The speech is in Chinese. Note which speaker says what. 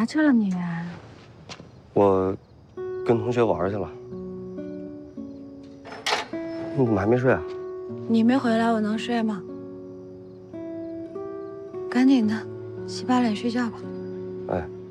Speaker 1: 哪去了你？
Speaker 2: 我跟同学玩去了。你怎么还没睡啊？
Speaker 1: 你没回来，我能睡吗？赶紧的，洗把脸睡觉吧。
Speaker 2: 哎。